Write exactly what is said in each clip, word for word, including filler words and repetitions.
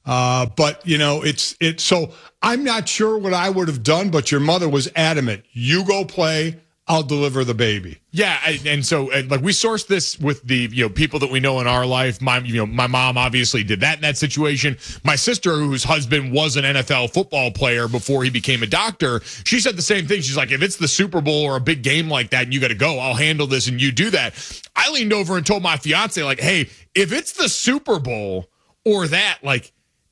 Uh, but, you know, it's it. So I'm not sure what I would have done, but your mother was adamant. You go play. I'll deliver the baby. Yeah, and so and like we sourced this with the you know people that we know in our life. My you know my mom obviously did that in that situation. My sister, whose husband was an N F L football player before he became a doctor, she said the same thing. She's like, if it's the Super Bowl or a big game like that and you got to go, I'll handle this and you do that. I leaned over and told my fiance, like, hey, if it's the Super Bowl or that, like,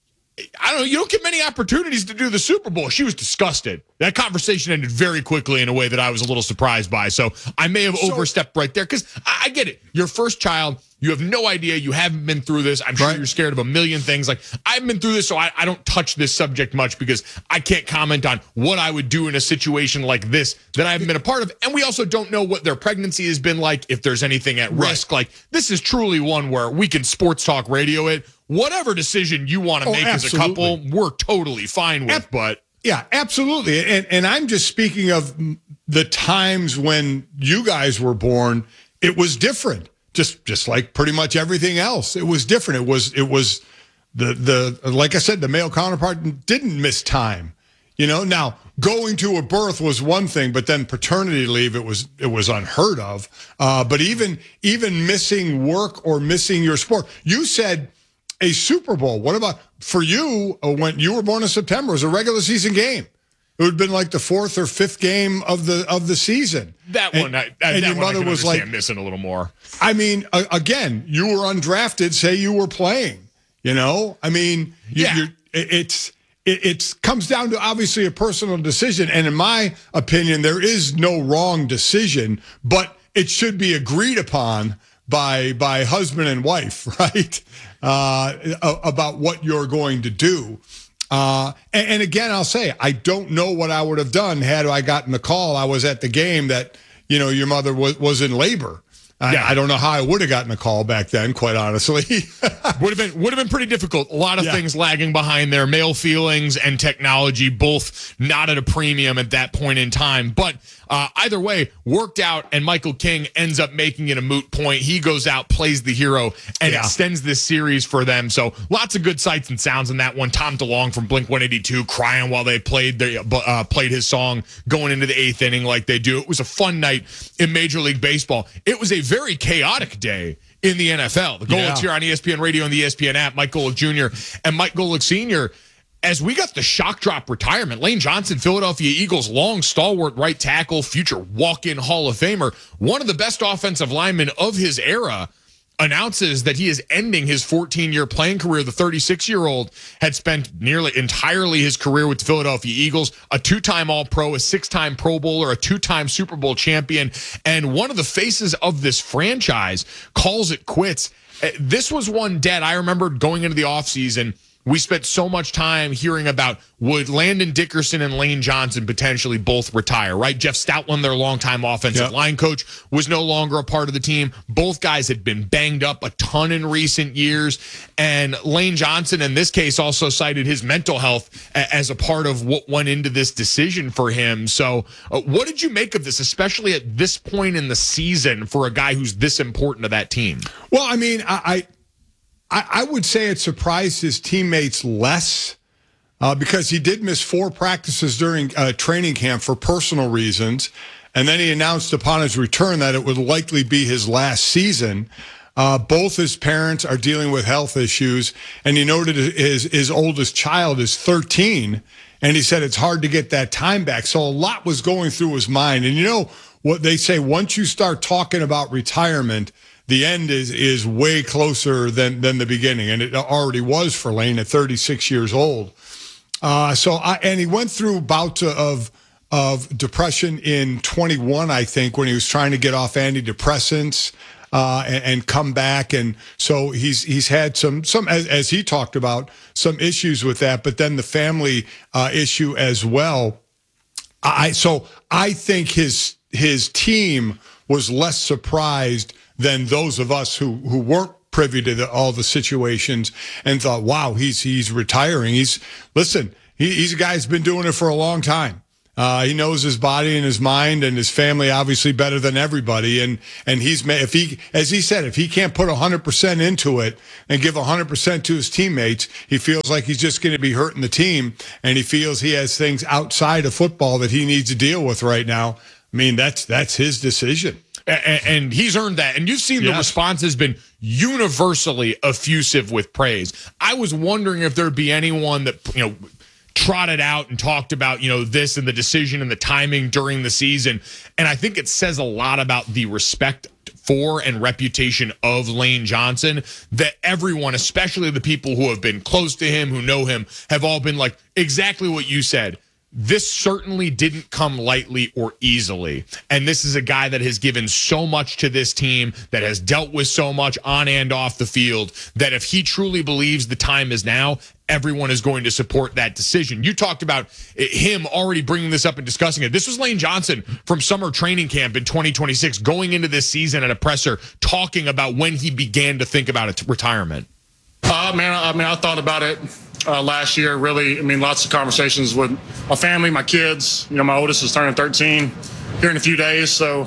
I don't know, you don't get many opportunities to do the Super Bowl. She was disgusted. That conversation ended very quickly in a way that I was a little surprised by. So I may have so, overstepped right there because I, I get it. Your first child, you have no idea. You haven't been through this. I'm sure right. You're scared of a million things. Like, I've been through this, so I, I don't touch this subject much because I can't comment on what I would do in a situation like this that I haven't been a part of. And we also don't know what their pregnancy has been like, if there's anything at right. risk. Like, this is truly one where we can sports talk radio it. Whatever decision you want to oh, make absolutely. as a couple, we're totally fine with. Ab- but yeah, absolutely. And and I'm just speaking of the times when you guys were born. It was different, just just like pretty much everything else. It was different. It was it was the the like I said, the male counterpart didn't miss time. You know, now going to a birth was one thing, but then paternity leave, it was it was unheard of. Uh, but even even missing work or missing your sport, you said. A Super Bowl. What about for you when you were born in September? It was a regular season game. It would have been like the fourth or fifth game of the of the season. That and, one, I, and that your one mother I can was like missing a little more. I mean, uh, again, you were undrafted. Say you were playing. You know, I mean, you, yeah. you're, it's it it's, comes down to obviously a personal decision, and in my opinion, there is no wrong decision, but it should be agreed upon by by husband and wife, right? Uh, about what you're going to do. Uh, and, and again, I'll say, I don't know what I would have done had I gotten the call. I was at the game that, you know, your mother was, was in labor. I, yeah. I don't know how I would have gotten a call back then, quite honestly. would have been would have been pretty difficult. A lot of yeah. things lagging behind there. Male feelings and technology both not at a premium at that point in time. But uh, either way, worked out, and Michael King ends up making it a moot point. He goes out, plays the hero, and yeah. extends this series for them. So lots of good sights and sounds in that one. Tom DeLonge from Blink one eighty-two crying while they played their, uh, played his song going into the eighth inning like they do. It was a fun night in Major League Baseball. It was a very chaotic day in the N F L. The Golics yeah. here on E S P N Radio and the E S P N app, Mike Golic Junior and Mike Golic Senior As we got the shock drop retirement, Lane Johnson, Philadelphia Eagles, long stalwart right tackle, future walk-in Hall of Famer, one of the best offensive linemen of his era, announces that he is ending his fourteen-year playing career. The thirty-six-year-old had spent nearly entirely his career with the Philadelphia Eagles, a two-time All-Pro, a six-time Pro Bowler, a two-time Super Bowl champion, and one of the faces of this franchise calls it quits. This was one, Dad, I remember going into the offseason, we spent so much time hearing about would Landon Dickerson and Lane Johnson potentially both retire, right? Jeff Stoutland, their longtime offensive yep. line coach, was no longer a part of the team. Both guys had been banged up a ton in recent years. And Lane Johnson, in this case, also cited his mental health as a part of what went into this decision for him. So uh, what did you make of this, especially at this point in the season for a guy who's this important to that team? Well, I mean, I... I... I would say it surprised his teammates less uh, because he did miss four practices during uh, training camp for personal reasons. And then he announced upon his return that it would likely be his last season. Uh, both his parents are dealing with health issues. And he noted his, his oldest child is thirteen. And he said it's hard to get that time back. So a lot was going through his mind. And you know what they say, once you start talking about retirement, the end is is way closer than than the beginning, and it already was for Lane at thirty-six years old. Uh, so, I, and he went through bouts of of depression in twenty-one, I think, when he was trying to get off antidepressants uh, and, and come back. And so he's he's had some some as, as he talked about some issues with that, but then the family uh, issue as well. I so I think his his team was less surprised than those of us who, who weren't privy to the, all the situations and thought, wow, he's he's retiring. He's listen, he, he's a guy who's been doing it for a long time. Uh, he knows his body and his mind and his family obviously better than everybody. And and he's if he, as he said, if he can't put one hundred percent into it and give one hundred percent to his teammates, he feels like he's just going to be hurting the team. And he feels he has things outside of football that he needs to deal with right now. I mean, that's that's his decision. And, and he's earned that. And you've seen yes. the response has been universally effusive with praise. I was wondering if there'd be anyone that, you know, trotted out and talked about, you know, this and the decision and the timing during the season. And I think it says a lot about the respect for and reputation of Lane Johnson that everyone, especially the people who have been close to him, who know him, have all been like exactly what you said. This certainly didn't come lightly or easily. And this is a guy that has given so much to this team, that has dealt with so much on and off the field, that if he truly believes the time is now, everyone is going to support that decision. You talked about him already bringing this up and discussing it. This was Lane Johnson from summer training camp in twenty twenty-six, going into this season at a presser, talking about when he began to think about a retirement. Uh, man, I mean, I thought about it uh, last year, really. I mean, lots of conversations with my family, my kids. You know, my oldest is turning thirteen here in a few days. So,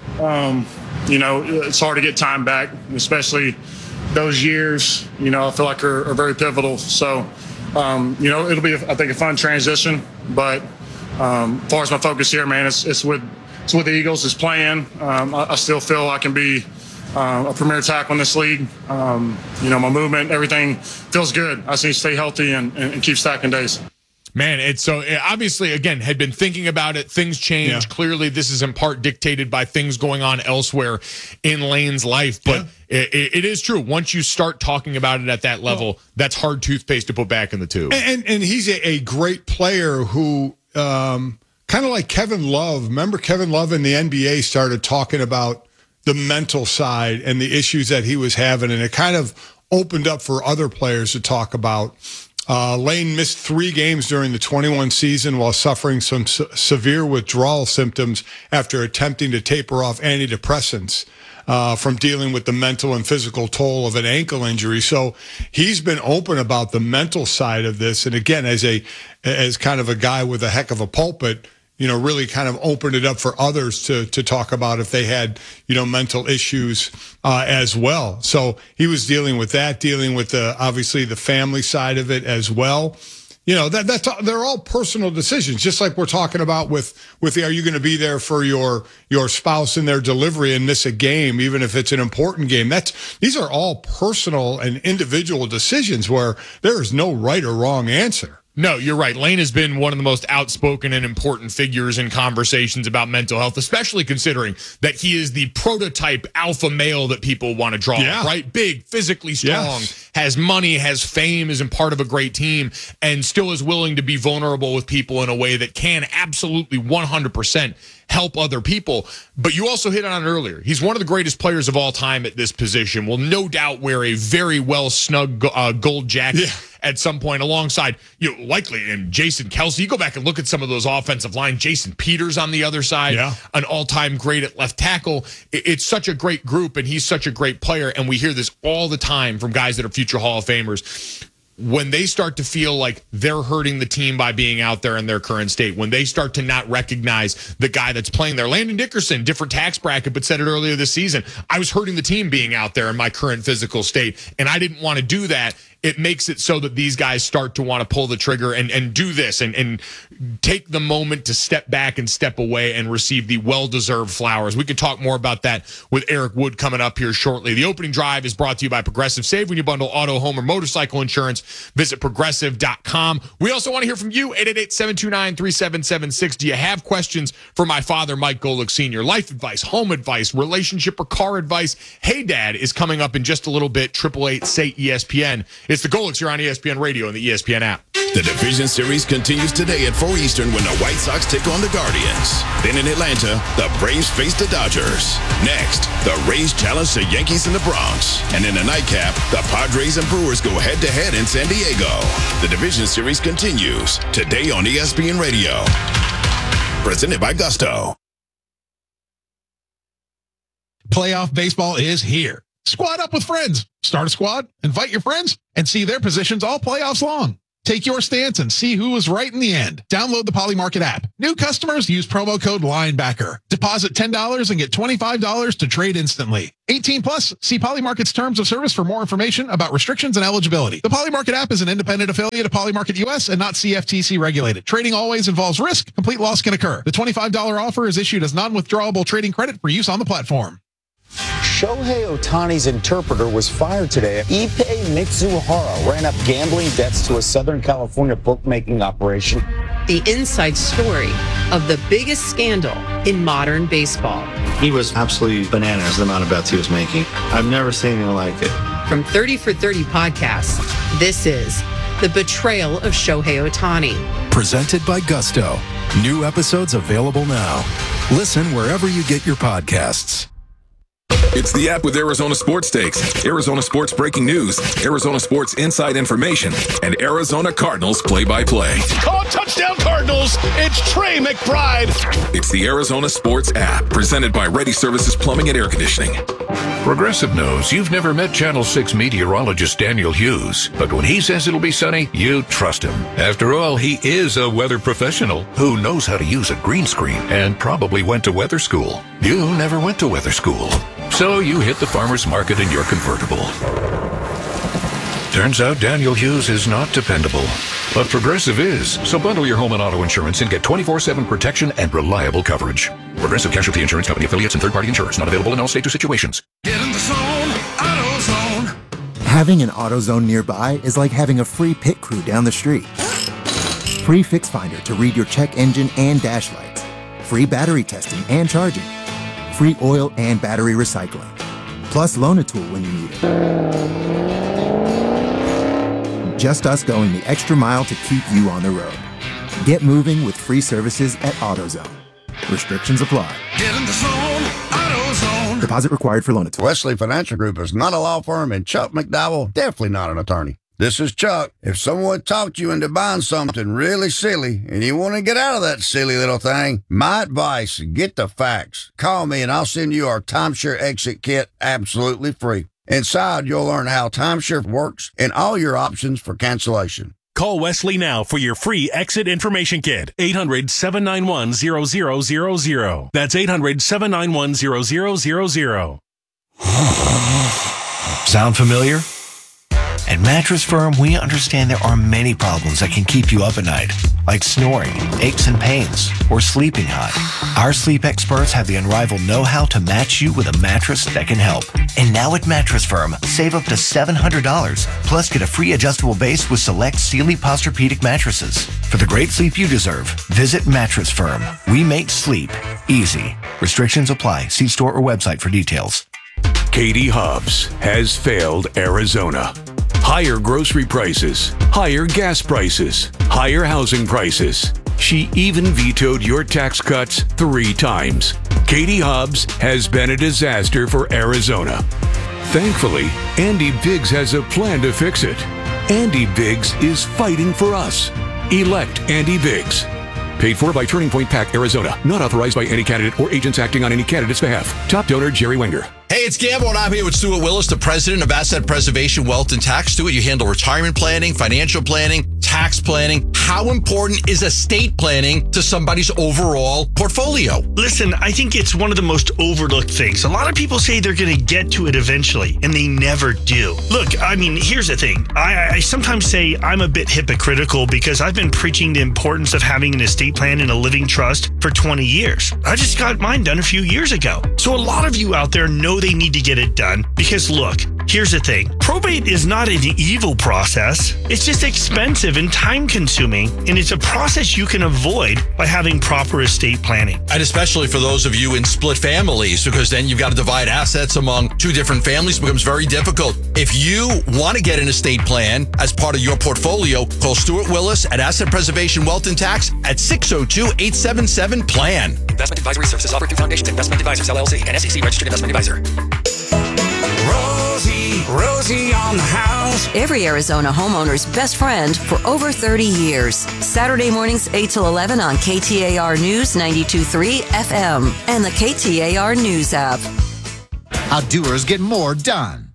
um, you know, it's hard to get time back, especially those years, you know, I feel like are, are very pivotal. So, um, you know, it'll be, I think, a fun transition. But um, as far as my focus here, man, it's, it's with it's with the Eagles, it's playing. Um, I, I still feel I can be Uh, a premier tackle in this league. Um, you know, my movement, everything feels good. I just need to stay healthy and, and, and keep stacking days. Man, it's so obviously, again, had been thinking about it. Things change. Yeah. Clearly, this is in part dictated by things going on elsewhere in Lane's life. But yeah. it, it is true. Once you start talking about it at that level, well, that's hard toothpaste to put back in the tube. And, and, and he's a, a great player who, um, kind of like Kevin Love. Remember Kevin Love in the N B A started talking about the mental side and the issues that he was having, and it kind of opened up for other players to talk about. Uh, Lane missed three games during the twenty-one season while suffering some se- severe withdrawal symptoms after attempting to taper off antidepressants uh, from dealing with the mental and physical toll of an ankle injury. So he's been open about the mental side of this. And again, as a as kind of a guy with a heck of a pulpit, you know, really kind of opened it up for others to to talk about if they had, you know, mental issues uh, as well. So he was dealing with that, dealing with the obviously the family side of it as well. You know, that that's they're all personal decisions, just like we're talking about with with the, are you going to be there for your your spouse in their delivery and miss a game, even if it's an important game? That's these are all personal and individual decisions where there is no right or wrong answer. No, you're right. Lane has been one of the most outspoken and important figures in conversations about mental health, especially considering that he is the prototype alpha male that people want to draw, yeah. right? Big, physically strong, yes. has money, has fame, is in part of a great team, and still is willing to be vulnerable with people in a way that can absolutely one hundred percent help other people. But you also hit on it earlier. He's one of the greatest players of all time at this position. Will no doubt wear a very well snug uh, gold jacket yeah. at some point alongside, you know, likely, and Jason Kelce. You go back and look at some of those offensive line. Jason Peters on the other side, yeah. an all-time great at left tackle. It's such a great group, and he's such a great player. And we hear this all the time from guys that are future Hall of Famers. When they start to feel like they're hurting the team by being out there in their current state, when they start to not recognize the guy that's playing there, Landon Dickerson, different tax bracket, but said it earlier this season, I was hurting the team being out there in my current physical state, and I didn't want to do that. It makes it so that these guys start to want to pull the trigger and, and do this and, and take the moment to step back and step away and receive the well-deserved flowers. We can talk more about that with Eric Wood coming up here shortly. The opening drive is brought to you by Progressive. Save when you bundle auto, home, or motorcycle insurance. Visit progressive dot com. We also want to hear from you, eight eight eight, seven two nine, three seven seven six. Do you have questions for my father, Mike Golick Senior? Life advice, home advice, relationship or car advice. Hey, Dad is coming up in just a little bit. eight eight eight, S A Y, E S P N. It's the Golicks here on E S P N Radio and the E S P N app. The Division Series continues today at four Eastern when the White Sox take on the Guardians. Then in Atlanta, the Braves face the Dodgers. Next, the Rays challenge the Yankees in the Bronx. And in the nightcap, the Padres and Brewers go head-to-head in San Diego. The Division Series continues today on E S P N Radio. Presented by Gusto. Playoff baseball is here. Squad up with friends. Start a squad, invite your friends, and see their positions all playoffs long. Take your stance and see who was right in the end. Download the Polymarket app. New customers use promo code Linebacker. Deposit ten dollars and get twenty-five dollars to trade instantly. eighteen plus. See Polymarket's terms of service for more information about restrictions and eligibility. The Polymarket app is an independent affiliate of Polymarket U S and not C F T C regulated. Trading always involves risk. Complete loss can occur. The twenty-five dollars offer is issued as non-withdrawable trading credit for use on the platform. Shohei Ohtani's interpreter was fired today. Ippei Mitsuhara ran up gambling debts to a Southern California bookmaking operation. The inside story of the biggest scandal in modern baseball. He was absolutely bananas, the amount of bets he was making. I've never seen anything like it. From thirty for thirty podcasts, this is The Betrayal of Shohei Ohtani. Presented by Gusto. New episodes available now. Listen wherever you get your podcasts. It's the app with Arizona Sports Stakes, Arizona Sports breaking news, Arizona Sports inside information, and Arizona Cardinals play-by-play. Call touchdown Cardinals. It's Trey McBride. It's the Arizona Sports app, presented by Ready Services Plumbing and Air Conditioning. Progressive knows you've never met Channel six meteorologist Daniel Hughes, but when he says it'll be sunny, you trust him. After all, he is a weather professional who knows how to use a green screen and probably went to weather school. You never went to weather school. So you hit the farmer's market in your convertible. Turns out Daniel Hughes is not dependable, but Progressive is. So bundle your home and auto insurance and get twenty-four seven protection and reliable coverage. Progressive Casualty Insurance Company affiliates and third-party insurers. Not available in all states or situations. Get in the zone, AutoZone. Having an AutoZone nearby is like having a free pit crew down the street. Free Fix Finder to read your check engine and dash lights. Free battery testing and charging. Free oil and battery recycling. Plus Loan-A-Tool when you need it. Just us going the extra mile to keep you on the road. Get moving with free services at AutoZone. Restrictions apply. Get in the zone, AutoZone. Deposit required for Loan-A-Tool. Wesley Financial Group is not a law firm, and Chuck McDowell definitely not an attorney. This is Chuck. If someone talked you into buying something really silly and you want to get out of that silly little thing, my advice, get the facts. Call me and I'll send you our timeshare exit kit absolutely free. Inside, you'll learn how timeshare works and all your options for cancellation. Call Wesley now for your free exit information kit. eight hundred, seven nine one, zero zero zero zero. That's eight hundred, seven nine one, zero zero zero zero. Sound familiar? At Mattress Firm, we understand there are many problems that can keep you up at night, like snoring, aches and pains, or sleeping hot. Our sleep experts have the unrivaled know-how to match you with a mattress that can help. And now at Mattress Firm, save up to seven hundred dollars, plus get a free adjustable base with select Sealy Posturepedic mattresses. For the great sleep you deserve, visit Mattress Firm. We make sleep easy. Restrictions apply. See store or website for details. Katie Hobbs has failed Arizona. Higher grocery prices, higher gas prices, higher housing prices. She even vetoed your tax cuts three times. Katie Hobbs has been a disaster for Arizona. Thankfully, Andy Biggs has a plan to fix it. Andy Biggs is fighting for us. Elect Andy Biggs. Paid for by Turning Point PAC, Arizona. Not authorized by any candidate or agents acting on any candidate's behalf. Top donor, Jerry Wenger. Hey, it's Gamble, and I'm here with Stuart Willis, the president of Asset Preservation Wealth and Tax. Stuart, you handle retirement planning, financial planning, tax planning. How important is estate planning to somebody's overall portfolio? Listen, I think it's one of the most overlooked things. A lot of people say they're going to get to it eventually, and they never do. Look, I mean, here's the thing. I, I sometimes say I'm a bit hypocritical because I've been preaching the importance of having an estate plan and a living trust for twenty years. I just got mine done a few years ago. So a lot of you out there know they need to get it done because, look, here's the thing. Probate is not an evil process. It's just expensive and time-consuming, and it's a process you can avoid by having proper estate planning. And especially for those of you in split families, because then you've got to divide assets among two different families. It becomes very difficult. If you want to get an estate plan as part of your portfolio, call Stuart Willis at Asset Preservation Wealth and Tax at six oh two, eight seven seven, P L A N. Investment advisory services offered through Foundations Investment Advisors, L L C, and S E C registered investment advisor. Rosie, Rosie on the house. Every Arizona homeowner's best friend for over thirty years. Saturday mornings eight till eleven on K T A R News ninety-two point three F M and the K T A R News app. How doers get more done.